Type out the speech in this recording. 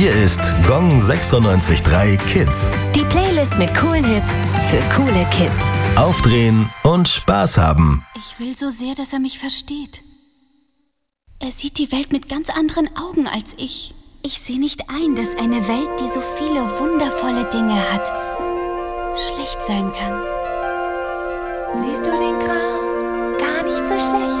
Hier ist Gong 96.3 Kids. Die Playlist mit coolen Hits für coole Kids. Aufdrehen und Spaß haben. Ich will so sehr, dass er mich versteht. Er sieht die Welt mit ganz anderen Augen als ich. Ich sehe nicht ein, dass eine Welt, die so viele wundervolle Dinge hat, schlecht sein kann. Siehst du den Kram? Gar nicht so schlecht.